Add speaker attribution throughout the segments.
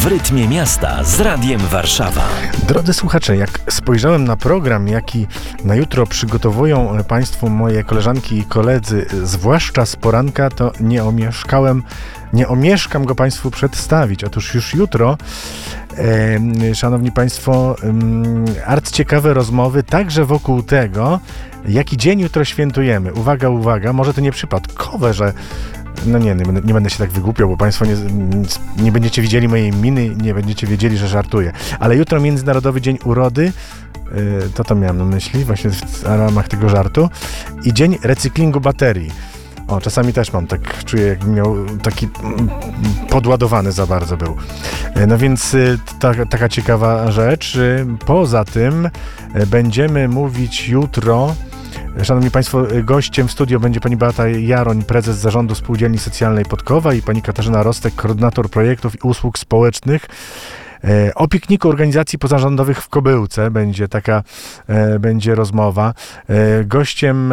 Speaker 1: W rytmie miasta z Radiem Warszawa.
Speaker 2: Drodzy słuchacze, jak spojrzałem na program, jaki na jutro przygotowują Państwu moje koleżanki i koledzy, zwłaszcza z poranka, to nie omieszkam go Państwu przedstawić. Otóż już jutro, Szanowni Państwo, arcyciekawe rozmowy także wokół tego, jaki dzień jutro świętujemy. Uwaga, uwaga, może to nie przypadkowe, że nie będę się tak wygłupiał, bo Państwo nie będziecie widzieli mojej miny, nie będziecie wiedzieli, że żartuję. Ale jutro Międzynarodowy Dzień Urody, to miałem na myśli, właśnie w ramach tego żartu, i Dzień Recyklingu Baterii. Czasami też mam tak, czuję, jakbym miał taki podładowany za bardzo był. No więc taka ciekawa rzecz. Poza tym będziemy mówić jutro. Szanowni Państwo, gościem w studio będzie pani Beata Jaroń, prezes Zarządu Spółdzielni Socjalnej Podkowa, i pani Katarzyna Rostek, koordynator projektów i usług społecznych. O pikniku organizacji pozarządowych w Kobyłce będzie rozmowa. Gościem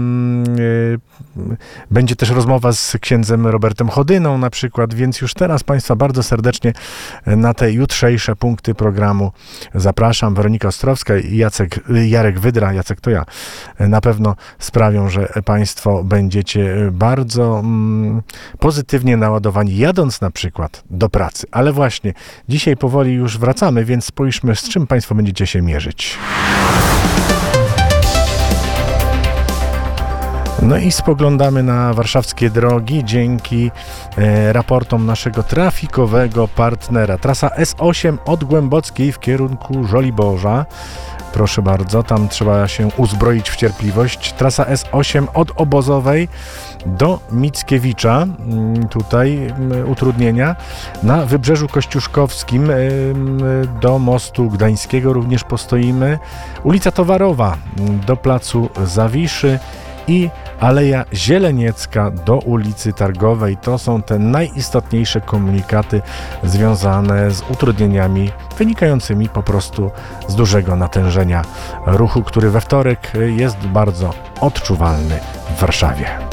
Speaker 2: będzie też rozmowa z księdzem Robertem Chodyną na przykład, więc już teraz Państwa bardzo serdecznie na te jutrzejsze punkty programu zapraszam. Weronika Ostrowska i Jarek Wydra, Jacek to ja, na pewno sprawią, że Państwo będziecie bardzo pozytywnie naładowani, jadąc na przykład do pracy. Ale właśnie, dzisiaj powoli już wracamy, więc spójrzmy, z czym Państwo będziecie się mierzyć. No i spoglądamy na warszawskie drogi dzięki raportom naszego trafikowego partnera. Trasa S8 od Głębockiej w kierunku Żoliborza. Proszę bardzo, tam trzeba się uzbroić w cierpliwość. Trasa S8 od Obozowej do Mickiewicza. Tutaj utrudnienia. Na Wybrzeżu Kościuszkowskim do Mostu Gdańskiego również postoimy. Ulica Towarowa do Placu Zawiszy i Aleja Zieleniecka do ulicy Targowej. To są te najistotniejsze komunikaty związane z utrudnieniami wynikającymi po prostu z dużego natężenia ruchu, który we wtorek jest bardzo odczuwalny w Warszawie.